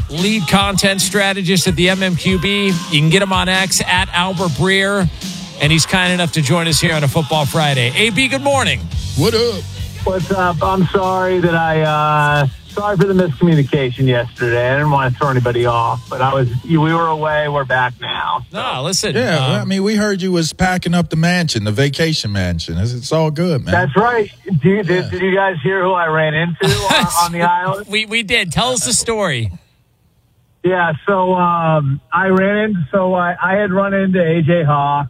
lead content strategist at the MMQB. You can get him on X at Albert Breer, and he's kind enough to join us here on a Football Friday. AB, good morning. What up? What's up? I'm sorry that sorry for the miscommunication yesterday. I didn't want to throw anybody off, but we were away. We're back now. So. No, listen. Yeah, we heard you was packing up the mansion, the vacation mansion. It's all good, man. That's right. Did you guys hear who I ran into on the island? We did. Tell us the story. Yeah, so I had run into AJ Hawk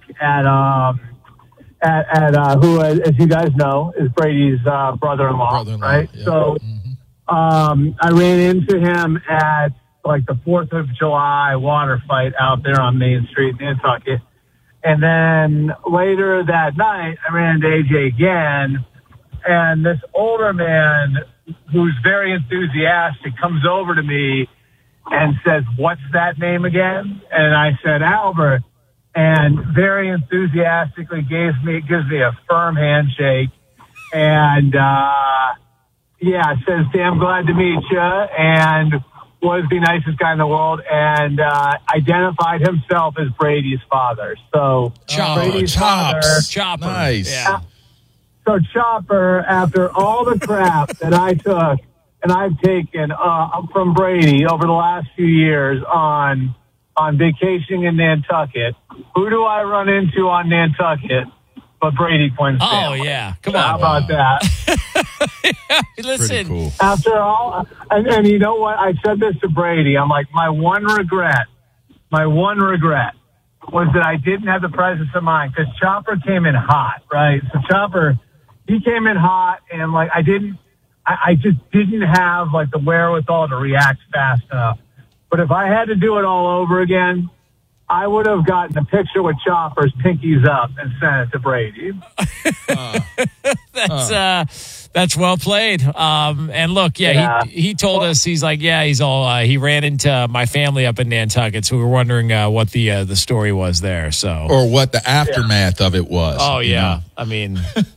at who, as you guys know, is Brady's brother-in-law, right? Yeah. So I ran into him at like the 4th of July water fight out there on Main Street in Nantucket. And then later that night, I ran into AJ again, and this older man who's very enthusiastic comes over to me and says, "What's that name again?" And I said, "Albert," and very enthusiastically gives me a firm handshake, and says, "Damn glad to meet you," and was the nicest guy in the world, and identified himself as Brady's father. So Brady's father, Chopper, nice. Yeah. So Chopper, after all the crap that I took and I've taken from Brady over the last few years on vacationing in Nantucket, who do I run into on Nantucket but Brady Quinn's family? Oh, yeah. Come on. How about that? Listen. Cool. After all, and you know what? I said this to Brady. I'm like, my one regret was that I didn't have the presence of mind, because Chopper came in hot, right? So Chopper, he came in hot, and like I just didn't have like the wherewithal to react fast enough. But if I had to do it all over again, I would have gotten a picture with Chopper's pinkies up and sent it to Brady. That's well played. And look, he told us, he's like, he ran into my family up in Nantucket, so we were wondering what the story was there. So, or what the aftermath of it was. Oh yeah, know? I mean,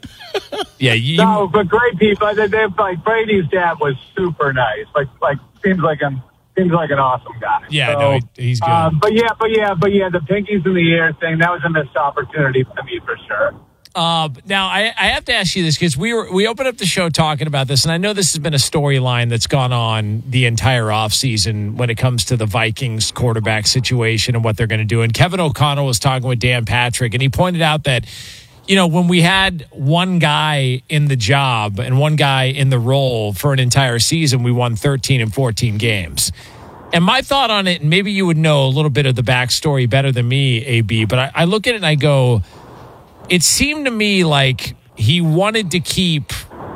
yeah. No, but great people. They like Brady's dad was super nice. Like seems like an awesome guy. Yeah, so, no, he's good. But yeah, the pinkies in the air thing, that was a missed opportunity for me for sure. Now, I have to ask you this, because we opened up the show talking about this, and I know this has been a storyline that's gone on the entire offseason when it comes to the Vikings quarterback situation and what they're going to do. And Kevin O'Connell was talking with Dan Patrick, and he pointed out that, you know, when we had one guy in the job and one guy in the role for an entire season, we won 13 and 14 games. And my thought on it, and maybe you would know a little bit of the backstory better than me, AB, but I look at it and I go, it seemed to me like he wanted to keep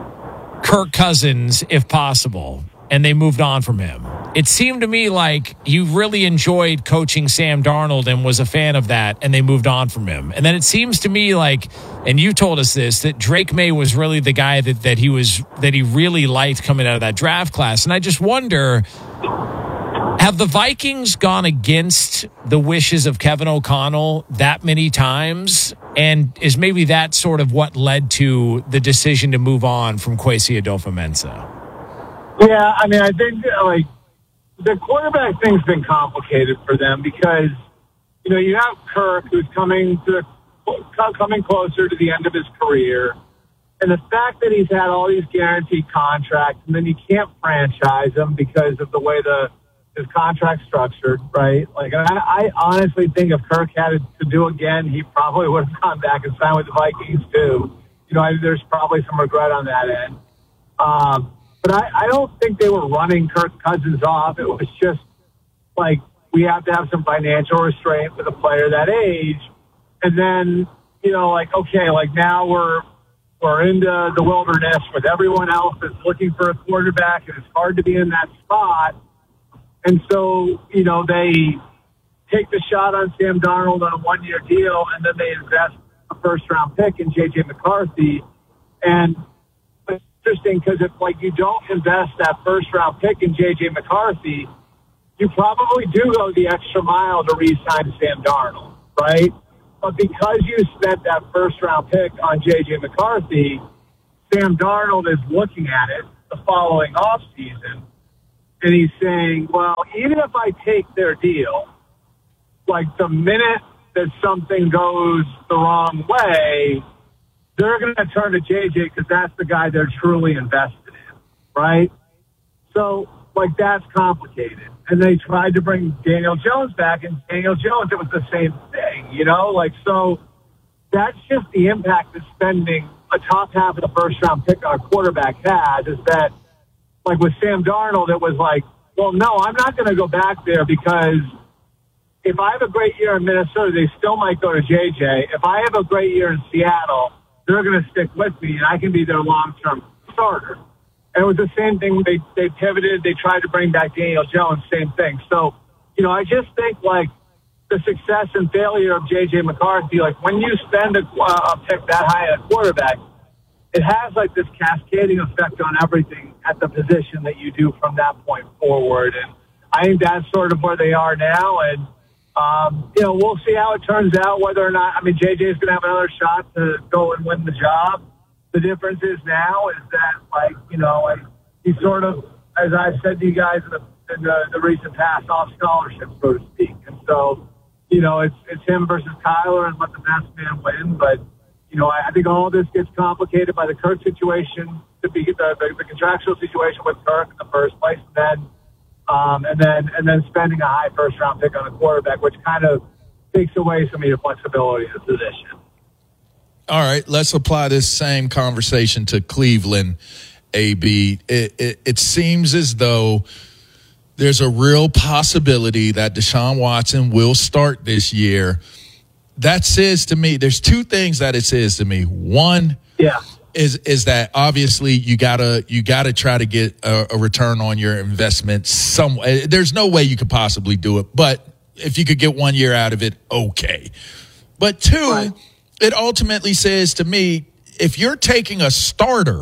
Kirk Cousins if possible, and they moved on from him. It seemed to me like he really enjoyed coaching Sam Darnold and was a fan of that, and they moved on from him. And then it seems to me like, and you told us this, that Drake May was really the guy that he really liked coming out of that draft class. And I just wonder, have the Vikings gone against the wishes of Kevin O'Connell that many times? And is maybe that sort of what led to the decision to move on from Kwesi Adolfo-Mensah? Yeah, I mean, I think like the quarterback thing's been complicated for them because, you know, you have Kirk who's coming closer to the end of his career. And the fact that he's had all these guaranteed contracts, and then you can't franchise him because of the way his contract's structured, right? Like, I honestly think if Kirk had it to do again, he probably would have gone back and signed with the Vikings too. You know, there's probably some regret on that end. But I don't think they were running Kirk Cousins off. It was just like, we have to have some financial restraint with a player that age. And then, you know, like, okay, like now we're into the wilderness with everyone else that's looking for a quarterback, and it's hard to be in that spot. And so, you know, they take the shot on Sam Darnold on a one-year deal, and then they invest a first-round pick in J.J. McCarthy. And it's interesting because if, like, you don't invest that first-round pick in J.J. McCarthy, you probably do go the extra mile to re-sign Sam Darnold, right? But because you spent that first-round pick on J.J. McCarthy, Sam Darnold is looking at it the following offseason, and he's saying, well, even if I take their deal, like the minute that something goes the wrong way, they're going to turn to JJ because that's the guy they're truly invested in, right? So, like, that's complicated. And they tried to bring Daniel Jones back, and Daniel Jones, it was the same thing, you know? Like, so that's just the impact that spending a top half of the first-round pick on a quarterback has, is that, like with Sam Darnold, it was like, well, no, I'm not going to go back there because if I have a great year in Minnesota, they still might go to JJ. If I have a great year in Seattle, they're going to stick with me, and I can be their long-term starter. And it was the same thing. They pivoted. They tried to bring back Daniel Jones, same thing. So, you know, I just think, like, the success and failure of J.J. McCarthy, like, when you spend a pick that high at a quarterback, it has, like, this cascading effect on everything at the position that you do from that point forward. And I think that's sort of where they are now. And, you know, we'll see how it turns out, whether or not, I mean, J.J. is going to have another shot to go and win the job. The difference is now is that, like, you know, like, he's sort of, as I've said to you guys in the recent past, off scholarship, so to speak. And so, you know, it's him versus Kyler and let the best man win. But, you know, I think all this gets complicated by the Kirk situation, the contractual situation with Kirk in the first place, and then spending a high first round pick on a quarterback, which kind of takes away some of your flexibility in the position. All right, let's apply this same conversation to Cleveland, AB. It seems as though there's a real possibility that Deshaun Watson will start this year. That says to me, there's two things that it says to me. One, is that obviously you gotta try to get a return on your investment. There's no way you could possibly do it, but if you could get 1 year out of it, okay. But two, right, it ultimately says to me, if you're taking a starter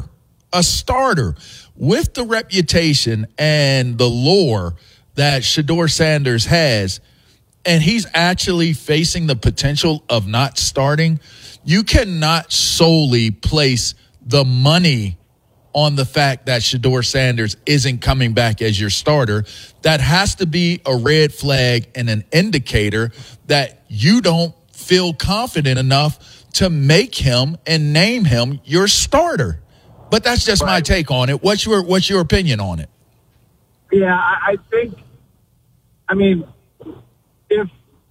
with the reputation and the lore that Shedeur Sanders has, and he's actually facing the potential of not starting, you cannot solely place the money on the fact that Shedeur Sanders isn't coming back as your starter. That has to be a red flag and an indicator that you don't feel confident enough to make him and name him your starter. But that's just my take on it. What's your opinion on it? Yeah, I think, I mean, if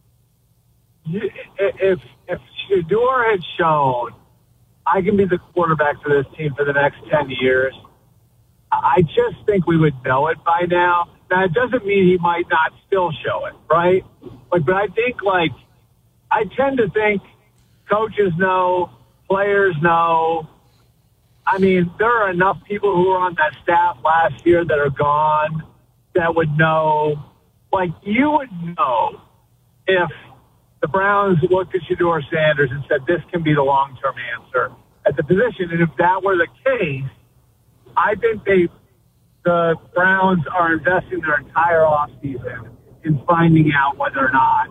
Shedeur had shown I can be the quarterback for this team for the next 10 years, I just think we would know it by now. Now, it doesn't mean he might not still show it, right? But I think, like, I tend to think coaches know, players know. I mean, there are enough people who were on that staff last year that are gone that would know. Like, you would know if the Browns looked at Shedeur Sanders and said, this can be the long-term answer at the position. And if that were the case, I think the Browns are investing their entire offseason in finding out whether or not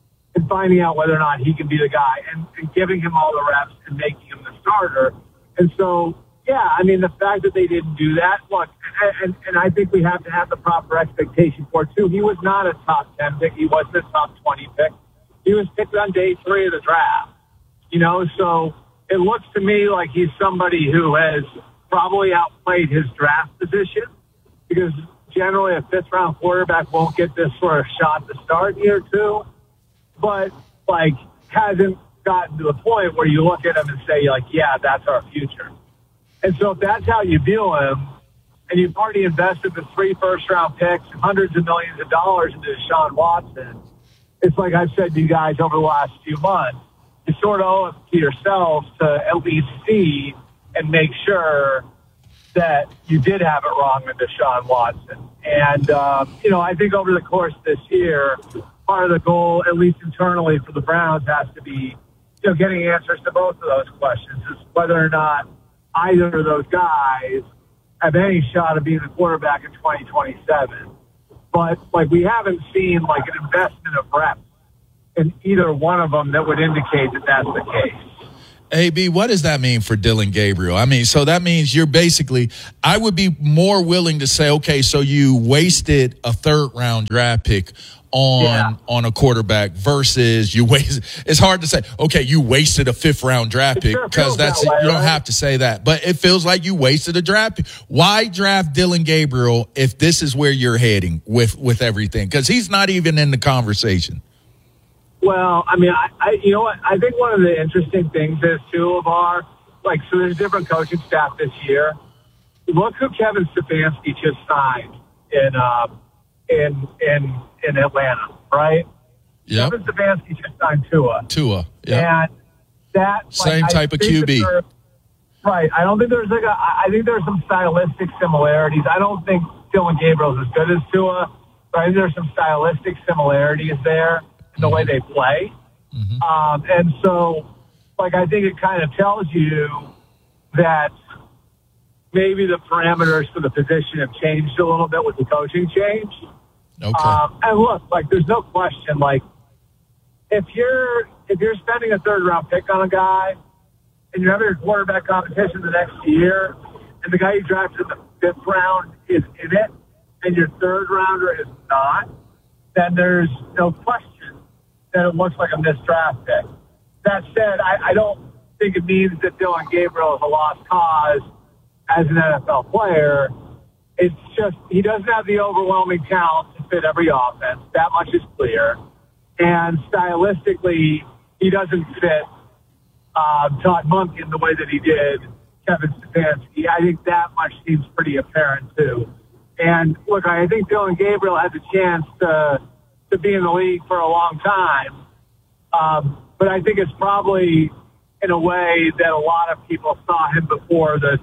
he can be the guy and giving him all the reps and making him the starter. And so, yeah, I mean, the fact that they didn't do that, look, and I think we have to have the proper expectation for it, too. He was not a top 10 pick. He wasn't a top 20 pick. He was picked on day 3 of the draft, you know, so it looks to me like he's somebody who has probably outplayed his draft position, because generally a fifth-round quarterback won't get this sort of shot to start year 2, but, like, hasn't gotten to the point where you look at him and say, like, yeah, that's our future. And so if that's how you view him, and you've already invested the 3 first-round picks, hundreds of millions of dollars into Deshaun Watson, it's like I've said to you guys over the last few months, you sort of owe it to yourselves to at least see and make sure that you did have it wrong with Deshaun Watson. And, you know, I think over the course of this year, part of the goal, at least internally for the Browns, has to be, you know, getting answers to both of those questions, is whether or not either of those guys have any shot of being the quarterback in 2027. But, like, we haven't seen, like, an investment of reps in either one of them that would indicate that that's the case. AB, what does that mean for Dylan Gabriel? I mean, so that means you're basically, I would be more willing to say, okay, so you wasted a third-round draft pick on a quarterback versus you waste. It's hard to say, okay, you wasted a fifth-round draft pick because that's, you don't have to say that. But it feels like you wasted a draft pick. Why draft Dylan Gabriel if this is where you're heading with everything? Because he's not even in the conversation. Well, I mean, I you know what? I think one of the interesting things is, too, of our, like, so there's different coaching staff this year. Look who Kevin Stefanski just signed in Atlanta, right? Yeah. Kevin Stefanski just signed Tua. Yeah. And that, like, same type of QB. Right. I don't think there's I think there's some stylistic similarities. I don't think Dylan Gabriel's as good as Tua, but I think there's some stylistic similarities there in the way they play. Mm-hmm. And so, like, I think it kind of tells you that maybe the parameters for the position have changed a little bit with the coaching change. Okay. And look, like, there's no question, like, if you're spending a third-round pick on a guy and you're having a quarterback competition the next year and the guy you drafted in the fifth round is in it and your third rounder is not, then there's no question that it looks like a missed draft pick. That said, I don't think it means that Dylan Gabriel is a lost cause as an NFL player. It's just he doesn't have the overwhelming talent to fit every offense. That much is clear. And stylistically, he doesn't fit Todd Monken the way that he did Kevin Stefanski. I think that much seems pretty apparent, too. And, look, I think Dylan Gabriel has a chance to be in the league for a long time. But I think it's probably in a way that a lot of people saw him before the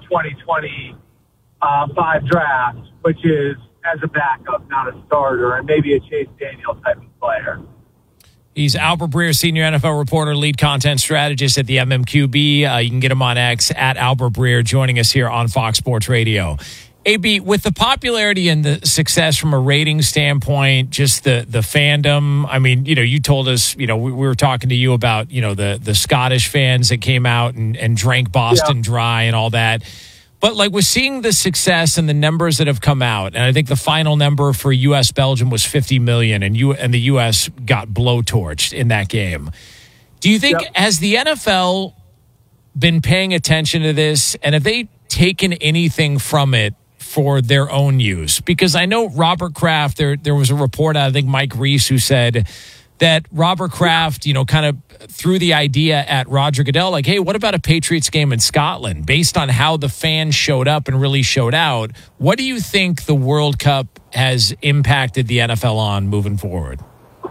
2025 draft, which is as a backup, not a starter, and maybe a Chase Daniel type of player. He's Albert Breer, senior NFL reporter, lead content strategist at the MMQB. You can get him on X at Albert Breer, joining us here on Fox Sports Radio. AB, with the popularity and the success from a rating standpoint, just the fandom, I mean, you know, you told us, you know, we were talking to you about, you know, the Scottish fans that came out and drank Boston dry and all that. But, like, we're seeing the success and the numbers that have come out, and I think the final number for U.S.-Belgium was 50 million, and the U.S. got blowtorched in that game. Do you think, has the NFL been paying attention to this, and have they taken anything from it for their own use? Because I know Robert Kraft, there was a report out, I think Mike Reese, who said that Robert Kraft, you know, kind of threw the idea at Roger Goodell, like, hey, what about a Patriots game in Scotland? Based on how the fans showed up and really showed out, what do you think the World Cup has impacted the NFL on moving forward?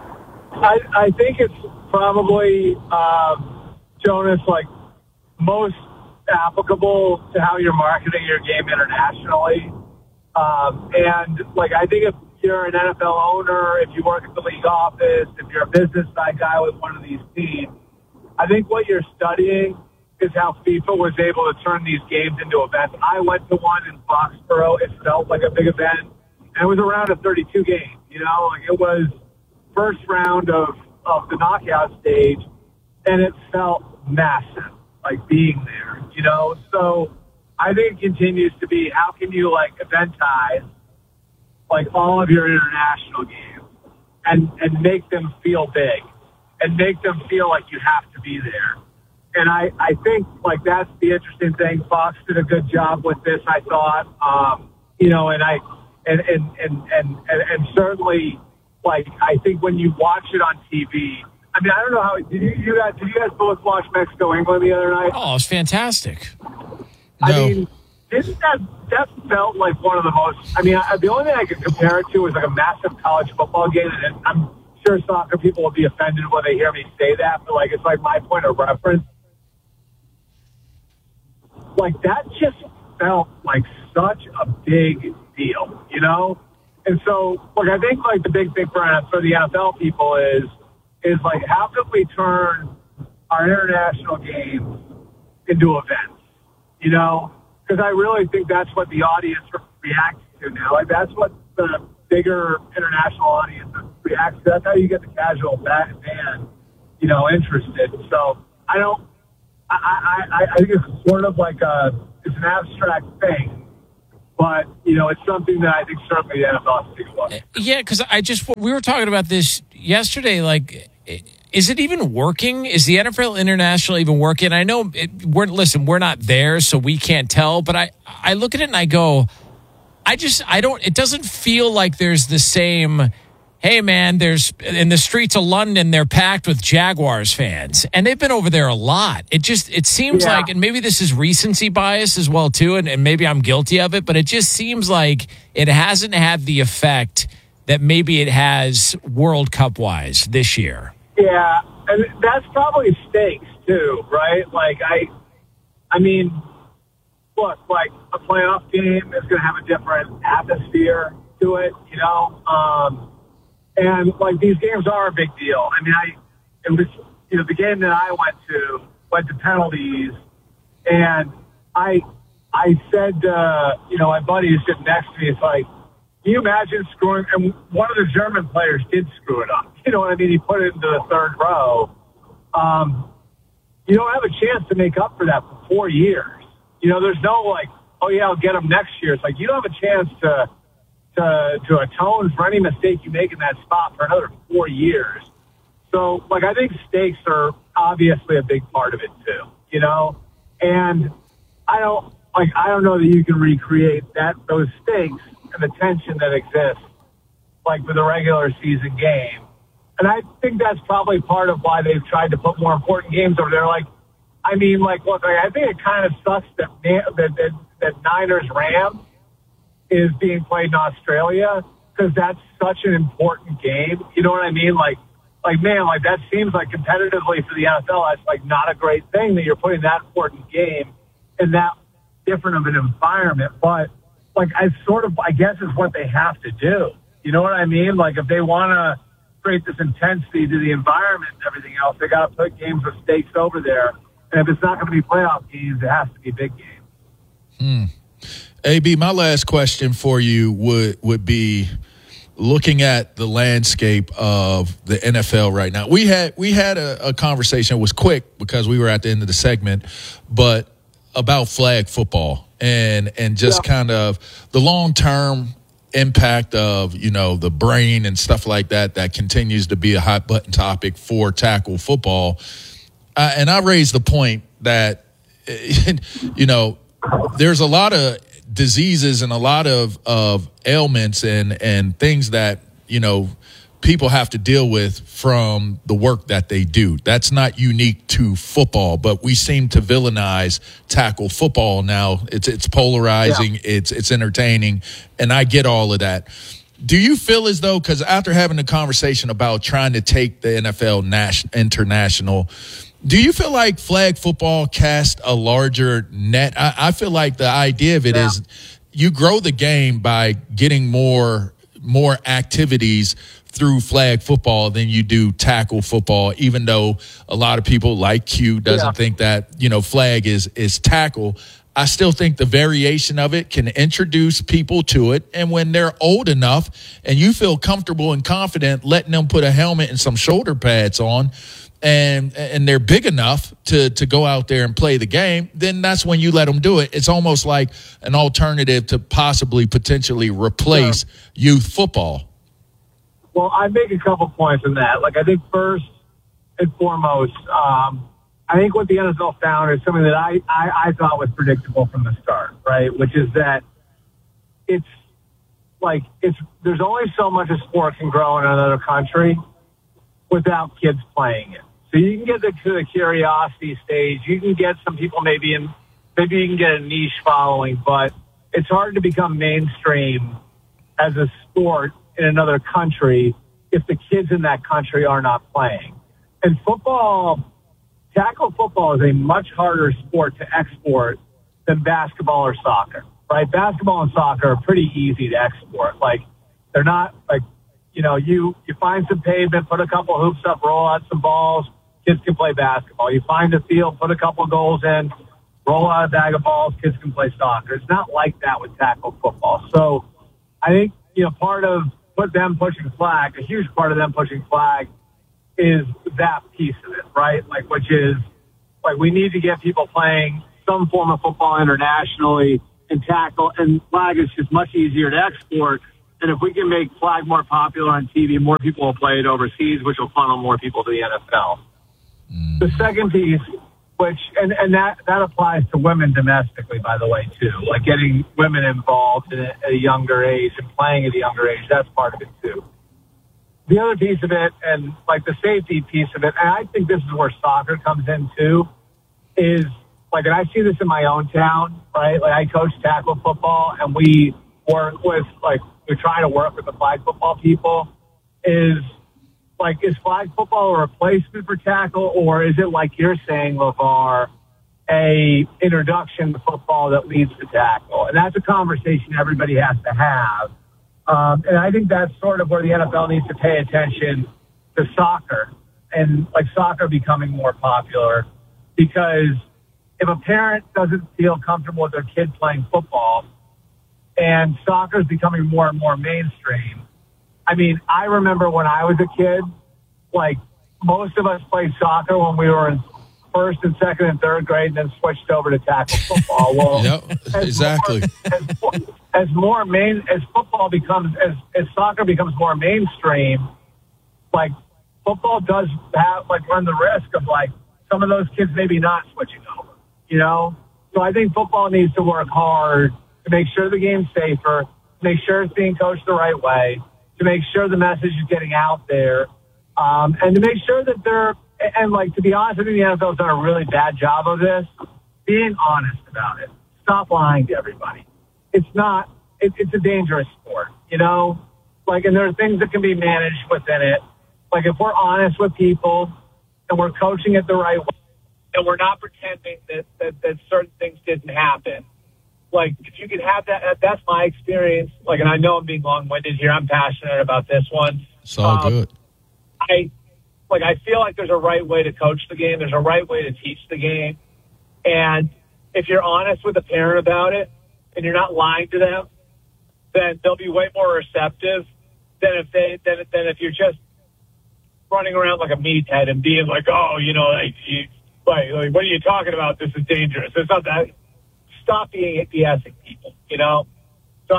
I think it's probably, Jonas, like, most applicable to how you're marketing your game internationally. And, like, I think if you're an NFL owner, if you work at the league office, if you're a business side guy with one of these teams, I think what you're studying is how FIFA was able to turn these games into events. I went to one in Foxborough. It felt like a big event. And it was a round of 32 games. You know, like, it was first round of the knockout stage, and it felt massive, like, being there, you know? So I think it continues to be, how can you, like, eventize, like, all of your international games and make them feel big and make them feel like you have to be there. And I think, like, that's the interesting thing. Fox did a good job with this, I thought. You know, and certainly, like, I think when you watch it on TV, I mean, I don't know how, did you guys both watch Mexico-England the other night? Oh, it was fantastic. I mean, didn't that felt like one of the most, I mean, the only thing I could compare it to is like a massive college football game, and I'm sure soccer people will be offended when they hear me say that, but, like, it's like my point of reference. Like, that just felt like such a big deal, you know? And so, look, I think, like, the big thing for the NFL people is like, how can we turn our international games into events, you know? Because I really think that's what the audience reacts to now. Like, that's what the bigger international audience reacts to. That's how you get the casual fan, you know, interested. So I don't I think it's sort of like it's an abstract thing, but it's something that I think certainly the NFL has to look at. Yeah, because we were talking about this yesterday. Like, is it even working? Is the NFL International even working? I know we're not there, so we can't tell. But I look at it and I go, it doesn't feel like there's the same. Hey, man, there's in the streets of London, they're packed with Jaguars fans, and they've been over there a lot. It seems like, and maybe this is recency bias as well, too, and maybe I'm guilty of it, but it just seems like it hasn't had the effect that maybe it has World Cup-wise this year. Yeah, and that's probably stakes, too, right? Like, I mean, look, like a playoff game is going to have a different atmosphere to it, and like these games are a big deal. I mean, it was the game that I went to penalties, and I said my buddy who's sitting next to me, it's like, can you imagine screwing? And one of the German players did screw it up. You know what I mean? He put it into the third row. You don't have a chance to make up for that for 4 years. There's no like, oh yeah, I'll get him next year. It's like you don't have a chance to atone for any mistake you make in that spot for another 4 years. So, like, I think stakes are obviously a big part of it too, and I don't know that you can recreate those stakes and the tension that exists, like with a regular season game. And I think that's probably part of why they've tried to put more important games over there. Like, I mean, like, look, I think it kind of sucks that Niners-Rams is being played in Australia because that's such an important game. You know what I mean? Like, man, like that seems like competitively for the NFL, that's like not a great thing that you're putting that important game in that different of an environment. But like, I guess is what they have to do. You know what I mean? Like if they want to create this intensity to the environment and everything else, they got to put games with stakes over there. And if it's not going to be playoff games, it has to be big games. AB, my last question for you would be looking at the landscape of the NFL right now. We had a conversation. It was quick because we were at the end of the segment, but about flag football and just kind of the long-term impact of, the brain and stuff like that continues to be a hot button topic for tackle football. And I raised the point that, there's a lot of diseases and a lot of ailments and things that, people have to deal with from the work that they do. That's not unique to football, but we seem to villainize tackle football now. It's polarizing, it's entertaining, and I get all of that. Do you feel as though, because after having a conversation about trying to take the NFL international, do you feel like flag football cast a larger net? I feel like the idea of it is you grow the game by getting more activities through flag football than you do tackle football, even though a lot of people like Q doesn't think that, flag is tackle. I still think the variation of it can introduce people to it. And when they're old enough and you feel comfortable and confident letting them put a helmet and some shoulder pads on, and they're big enough to go out there and play the game, then that's when you let them do it. It's almost like an alternative to potentially replace youth football. Well, I make a couple points on that. Like, I think first and foremost, I think what the NFL found is something that I thought was predictable from the start, right? Which is that there's only so much a sport can grow in another country without kids playing it. So you can get to the curiosity stage. You can get some people maybe you can get a niche following, but it's hard to become mainstream as a sport in another country if the kids in that country are not playing. And tackle football is a much harder sport to export than basketball or soccer, right? Basketball and soccer are pretty easy to export. Like, they're not like, you find some pavement, put a couple hoops up, roll out some balls, kids can play basketball. You find a field, put a couple goals in, roll out a bag of balls, kids can play soccer. It's not like that with tackle football. So I think, part of a huge part of them pushing flag is that piece of it, right? Like, which is like we need to get people playing some form of football internationally, and tackle and flag is just much easier to export. And if we can make flag more popular on TV, more people will play it overseas, which will funnel more people to the NFL. The second piece, which and that applies to women domestically, by the way, too, like getting women involved at a younger age and playing at a younger age, that's part of it too. The other piece of it, and like the safety piece of it, and I think this is where soccer comes in too, is like, and I see this in my own town, right? Like I coach tackle football, and we work with, like, we're trying to work with the flag football people. Is flag football a replacement for tackle, or is it, like you're saying, LeVar, a introduction to football that leads to tackle? And that's a conversation everybody has to have. And I think that's sort of where the NFL needs to pay attention to soccer, and like soccer becoming more popular, because if a parent doesn't feel comfortable with their kid playing football and soccer is becoming more and more mainstream. I mean, I remember when I was a kid, like most of us played soccer when we were in first and second and third grade, and then switched over to tackle football. Well, yep, exactly. As football becomes, as soccer becomes more mainstream, like football does have, like, run the risk of like some of those kids maybe not switching over, you know? So I think football needs to work hard to make sure the game's safer, to make sure it's being coached the right way, to make sure the message is getting out there, and to make sure that they're, and like, to be honest, I think the NFL's done a really bad job of this, being honest about it. Stop lying to everybody. It's not, it's a dangerous sport, you know? Like, and there are things that can be managed within it. Like, if we're honest with people and we're coaching it the right way, and we're not pretending that certain things didn't happen, like, if you can have that, that's my experience. Like, and I know I'm being long-winded here. I'm passionate about this one. It's all good. I feel like there's a right way to coach the game. There's a right way to teach the game. And if you're honest with a parent about it and you're not lying to them, then they'll be way more receptive than if you're just running around like a meathead and being like, oh, you know, like what are you talking about? This is dangerous. It's not that. Stop being BSing people, you know? So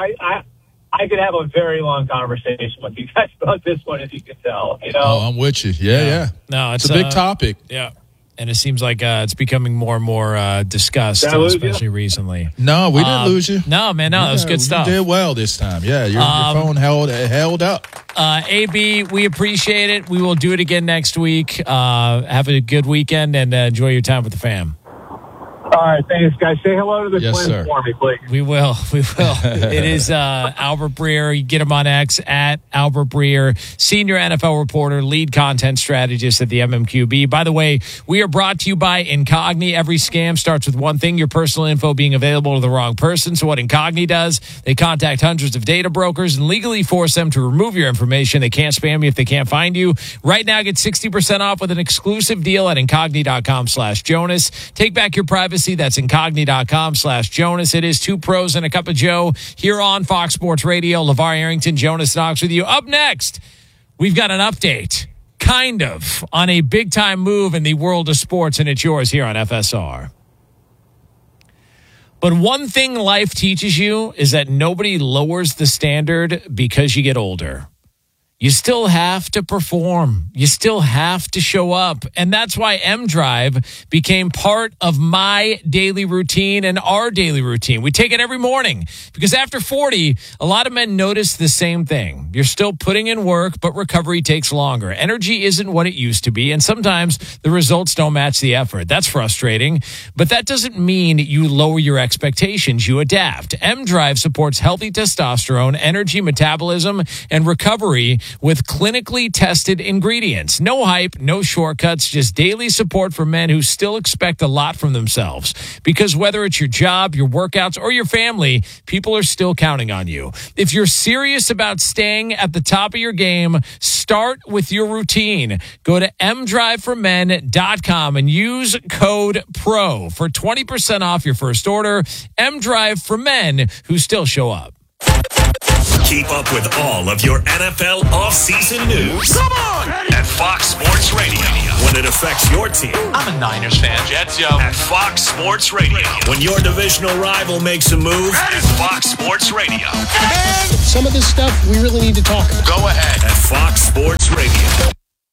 I could have a very long conversation with you guys about this one, if you can tell, you know? Oh, I'm with you. Yeah. No, it's a big topic. Yeah. And it seems like it's becoming more and more discussed, especially recently. No, we didn't lose you. No, man, no, that was good stuff. You did well this time. Yeah, your phone held up. AB, we appreciate it. We will do it again next week. Have a good weekend and enjoy your time with the fam. All right, thanks, guys. Say hello to the Twins for me, please. We will. It is Albert Breer. You get him on X at Albert Breer, senior NFL reporter, lead content strategist at the MMQB. By the way, we are brought to you by Incogni. Every scam starts with one thing: your personal info being available to the wrong person. So what Incogni does, they contact hundreds of data brokers and legally force them to remove your information. They can't spam you if they can't find you. Right now, get 60% off with an exclusive deal at Incogni.com/Jonas. Take back your privacy. That's Incogni.com/Jonas. It is Two Pros and a Cup of Joe here on Fox Sports Radio. LeVar Arrington, Jonas Knox with you. Up next, we've got an update, kind of, on a big-time move in the world of sports, and it's yours here on FSR. But one thing life teaches you is that nobody lowers the standard because you get older. You still have to perform. You still have to show up. And that's why M-Drive became part of my daily routine and our daily routine. We take it every morning because after 40, a lot of men notice the same thing. You're still putting in work, but recovery takes longer. Energy isn't what it used to be, and sometimes the results don't match the effort. That's frustrating, but that doesn't mean you lower your expectations. You adapt. M-Drive supports healthy testosterone, energy, metabolism, and recovery with clinically tested ingredients. No hype, no shortcuts, just daily support for men who still expect a lot from themselves. Because whether it's your job, your workouts, or your family, people are still counting on you. If you're serious about staying at the top of your game, start with your routine. Go to mdriveformen.com and use code PRO for 20% off your first order. M-Drive for men who still show up. Keep up with all of your NFL offseason news. Come on! At Fox Sports Radio. When it affects your team. I'm a Niners fan. Jets, yo. At Fox Sports Radio. When your divisional rival makes a move. Fox Sports Radio. Man, some of this stuff we really need to talk about. Go ahead. At Fox Sports Radio.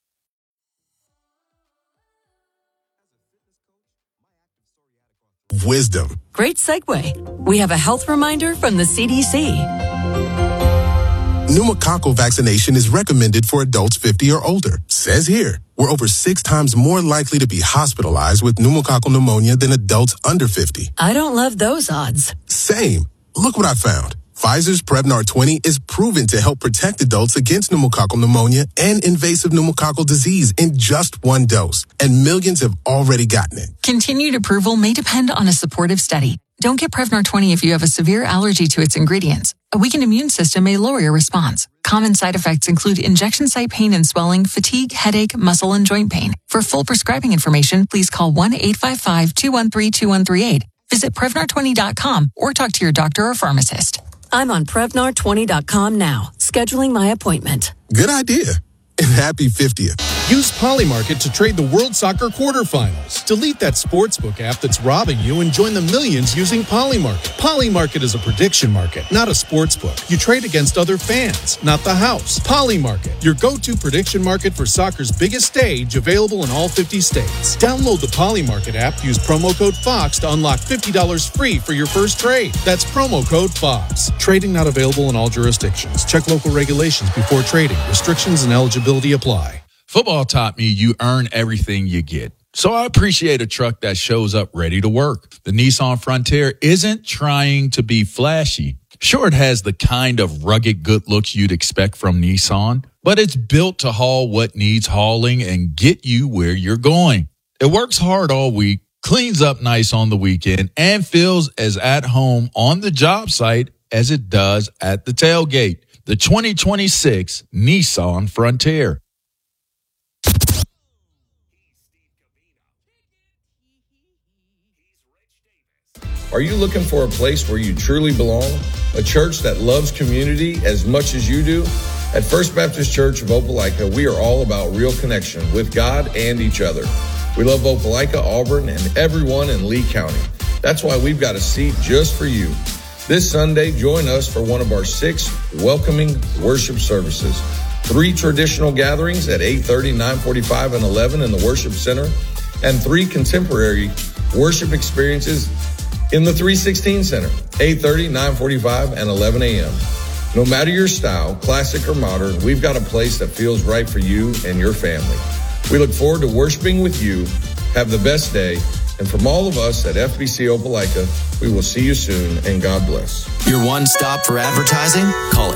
Wisdom. Great segue. We have a health reminder from the CDC. Pneumococcal vaccination is recommended for adults 50 or older. Says here, we're over 6 times more likely to be hospitalized with pneumococcal pneumonia than adults under 50. I don't love those odds. Same. Look what I found. Pfizer's Prevnar 20 is proven to help protect adults against pneumococcal pneumonia and invasive pneumococcal disease in just 1 dose. And millions have already gotten it. Continued approval may depend on a supportive study. Don't get Prevnar 20 if you have a severe allergy to its ingredients. A weakened immune system may lower your response. Common side effects include injection site pain and swelling, fatigue, headache, muscle, and joint pain. For full prescribing information, please call 1-855-213-2138. Visit Prevnar20.com or talk to your doctor or pharmacist. I'm on Prevnar20.com now, scheduling my appointment. Good idea. And happy 50th. Use Polymarket to trade the World Soccer quarterfinals. Delete that sportsbook app that's robbing you and join the millions using Polymarket. Polymarket is a prediction market, not a sportsbook. You trade against other fans, not the house. Polymarket, your go-to prediction market for soccer's biggest stage, available in all 50 states. Download the Polymarket app, use promo code FOX to unlock $50 free for your first trade. That's promo code FOX. Trading not available in all jurisdictions. Check local regulations before trading. Restrictions and eligibility apply. Football taught me you earn everything you get. So I appreciate a truck that shows up ready to work. The Nissan Frontier isn't trying to be flashy. Sure, it has the kind of rugged good looks you'd expect from Nissan, but it's built to haul what needs hauling and get you where you're going. It works hard all week, cleans up nice on the weekend, and feels as at home on the job site as it does at the tailgate. The 2026 Nissan Frontier. Are you looking for a place where you truly belong? A church that loves community as much as you do? At First Baptist Church of Opelika, we are all about real connection with God and each other. We love Opelika, Auburn, and everyone in Lee County. That's why we've got a seat just for you. This Sunday, join us for one of our 6 welcoming worship services. 3 traditional gatherings at 8:30, 9:45, and 11 in the Worship Center, and 3 contemporary worship experiences in the 316 Center, 8:30, 9:45, and 11 a.m. No matter your style, classic or modern, we've got a place that feels right for you and your family. We look forward to worshiping with you. Have the best day. And from all of us at FBC Opelika, we will see you soon, and God bless. Your one stop for advertising? Call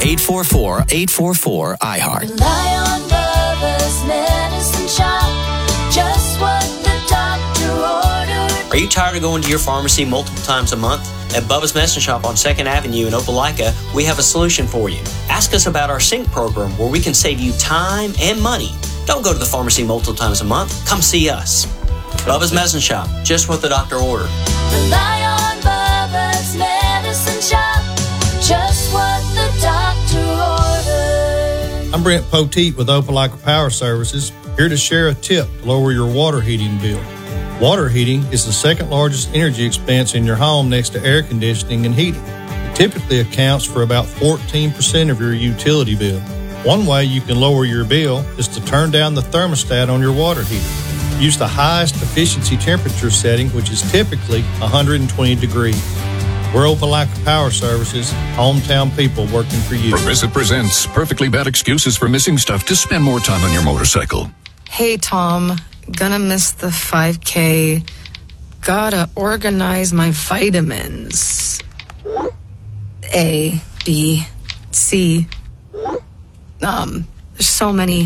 844-844-IHEART. Rely on Bubba's Medicine Shop. Just what the doctor ordered. Are you tired of going to your pharmacy multiple times a month? At Bubba's Medicine Shop on 2nd Avenue in Opelika, we have a solution for you. Ask us about our Sync program, where we can save you time and money. Don't go to the pharmacy multiple times a month. Come see us. Bubba's Medicine Shop, just what the doctor ordered. Rely on Bubba's Medicine Shop. Just what the doctor ordered. I'm Brent Poteet with Opelika Power Services, here to share a tip to lower your water heating bill. Water heating is the second largest energy expense in your home next to air conditioning and heating. It typically accounts for about 14% of your utility bill. One way you can lower your bill is to turn down the thermostat on your water heater. Use the highest efficiency temperature setting, which is typically 120 degrees. We're Opelika Power Services, hometown people working for you. Progressive presents Perfectly Bad Excuses for Missing Stuff to Spend More Time on Your Motorcycle. Hey, Tom. Gonna miss the 5K. Gotta organize my vitamins. A, B, C. There's so many.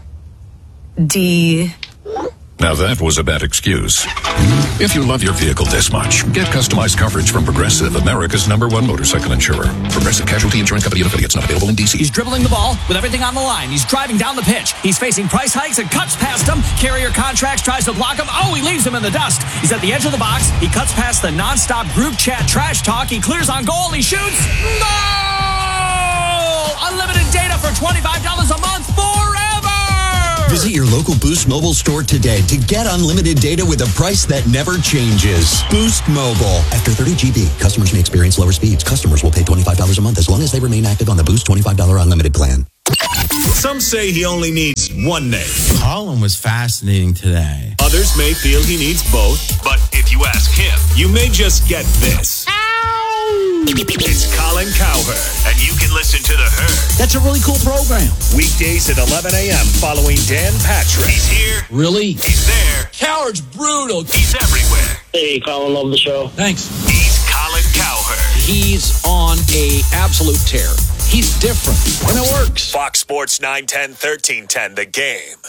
D. Now that was a bad excuse. If you love your vehicle this much, get customized coverage from Progressive, America's #1 motorcycle insurer. Progressive Casualty Insurance Company and affiliates, not available in D.C. He's dribbling the ball with everything on the line. He's driving down the pitch. He's facing price hikes and cuts past him. Carrier Contracts tries to block him. Oh, he leaves him in the dust. He's at the edge of the box. He cuts past the nonstop group chat trash talk. He clears on goal. He shoots. Goal! Unlimited data for $25 a month forever! Visit your local Boost Mobile store today to get unlimited data with a price that never changes. Boost Mobile. After 30 GB, customers may experience lower speeds. Customers will pay $25 a month as long as they remain active on the Boost $25 unlimited plan. Some say he only needs one name. Colin was fascinating today. Others may feel he needs both, but if you ask him, you may just get this. Ow! It's Colin Cowherd, and you can listen to The Herd. That's a really cool program. Weekdays at 11 a.m. following Dan Patrick. He's here. Really? He's there. Cowherd's brutal. He's everywhere. Hey, Colin, love the show. Thanks. He's Colin Cowherd. He's on a absolute tear. He's different, and it works. Fox Sports 910, 1310, The Game.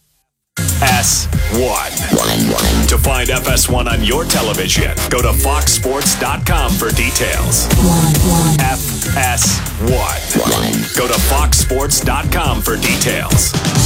FS1. To find FS1 on your television, go to foxsports.com for details. FS1. Go to foxsports.com for details.